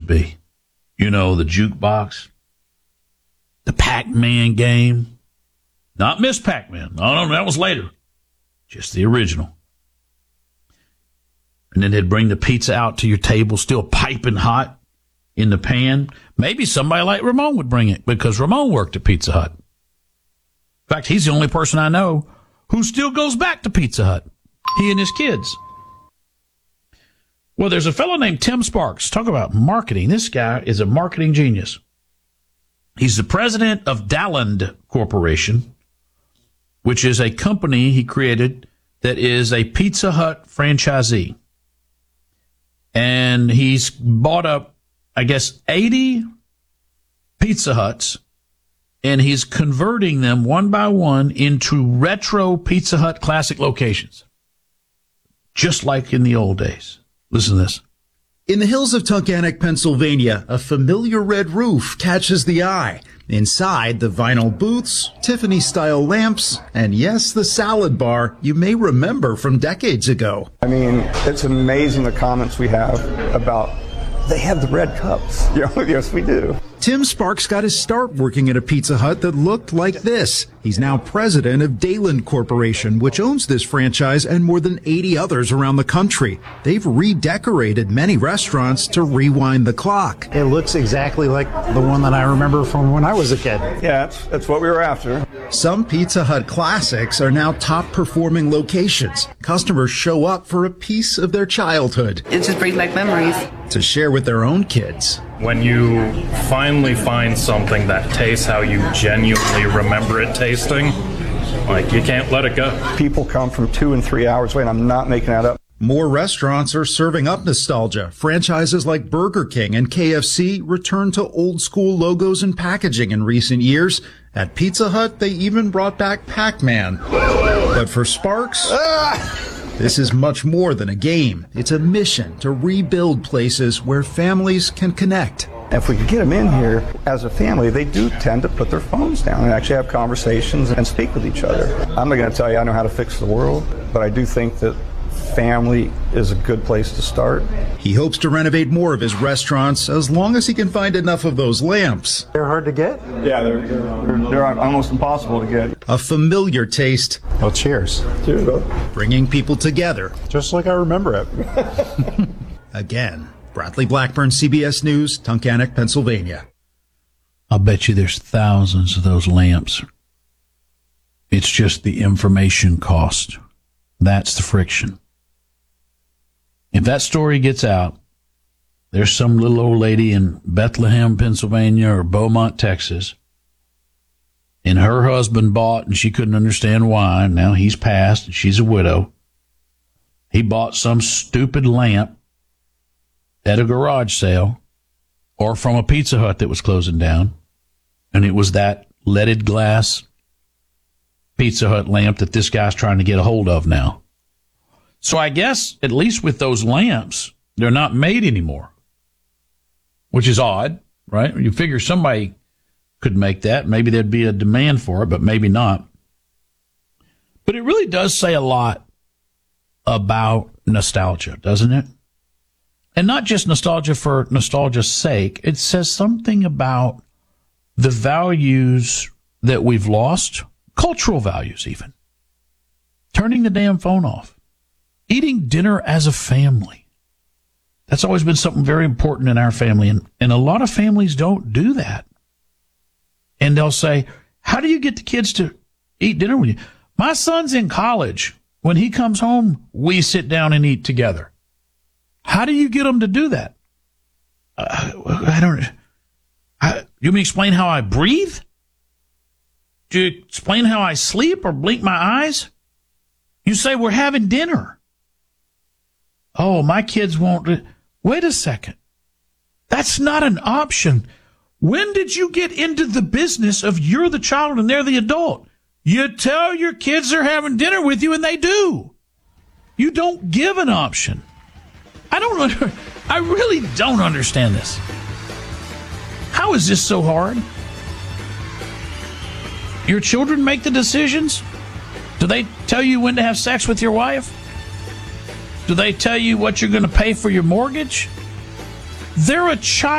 be. You know, the jukebox, the Pac-Man game. Not Miss Pac-Man. No, that was later. Just the original. And then they'd bring the pizza out to your table, still piping hot in the pan. Maybe somebody like Ramon would bring it because Ramon worked at Pizza Hut. In fact, he's the only person I know who still goes back to Pizza Hut. He and his kids. Well, there's a fellow named Tim Sparks. Talk about marketing. This guy is a marketing genius. He's the president of Dalland Corporation, which is a company he created that is a Pizza Hut franchisee. And he's bought up, I guess, 80 Pizza Huts, and he's converting them one by one into retro Pizza Hut classic locations, just like in the old days. Listen to this. In the hills of Tunkhannock, Pennsylvania, a familiar red roof catches the eye. Inside, the vinyl booths, Tiffany-style lamps, and yes, the salad bar you may remember from decades ago. I mean, it's amazing the comments we have about they have the red cups. Yes, we do. Tim Sparks got his start working at a Pizza Hut that looked like this. He's now president of Dalland Corporation, which owns this franchise and more than 80 others around the country. They've redecorated many restaurants to rewind the clock. It looks exactly like the one that I remember from when I was a kid. Yeah, that's what we were after. Some Pizza Hut classics are now top-performing locations. Customers show up for a piece of their childhood. It just brings back memories. To share with their own kids. When you finally find something that tastes how you genuinely remember it tasting, like, you can't let it go. People come from 2 and 3 hours away, and I'm not making that up. More restaurants are serving up nostalgia. Franchises like Burger King and KFC return to old-school logos and packaging in recent years. At Pizza Hut, they even brought back Pac-Man. But for Sparks... This is much more than a game. It's a mission to rebuild places where families can connect. If we can get them in here as a family, they do tend to put their phones down and actually have conversations and speak with each other. I'm not going to tell you I know how to fix the world, but I do think that family is a good place to start. He hopes to renovate more of his restaurants as long as he can find enough of those lamps. They're hard to get? Yeah, they're almost impossible to get. A familiar taste. Well, cheers. Cheers, bro. Bringing people together. Just like I remember it. Again, Bradley Blackburn, CBS News, Tunkhannock, Pennsylvania. I'll bet you there's thousands of those lamps. It's just the information cost. That's the friction. If that story gets out, there's some little old lady in Bethlehem, Pennsylvania, or Beaumont, Texas, and her husband bought, and she couldn't understand why. Now he's passed, and she's a widow. He bought some stupid lamp at a garage sale or from a Pizza Hut that was closing down, and it was that leaded glass Pizza Hut lamp that this guy's trying to get a hold of now. So I guess, at least with those lamps, they're not made anymore, which is odd, right? You figure somebody could make that. Maybe there'd be a demand for it, but maybe not. But it really does say a lot about nostalgia, doesn't it? And not just nostalgia for nostalgia's sake. It says something about the values that we've lost, cultural values even. Turning the damn phone off. Eating dinner as a family. That's always been something very important in our family, and a lot of families don't do that. And they'll say, how do you get the kids to eat dinner with you? My son's in college. When he comes home, we sit down and eat together. How do you get them to do that? You mean explain how I breathe? Do you explain how I sleep or blink my eyes? You say we're having dinner. Oh, my kids won't. Wait a second. That's not an option. When did you get into the business of you're the child and they're the adult? You tell your kids they're having dinner with you and they do. You don't give an option. I really don't understand this. How is this so hard? Your children make the decisions? Do they tell you when to have sex with your wife? Do they tell you what you're going to pay for your mortgage? They're a child.